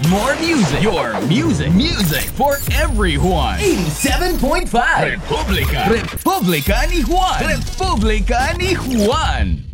more music. Your music for everyone. 87.5 Republika ni Juan.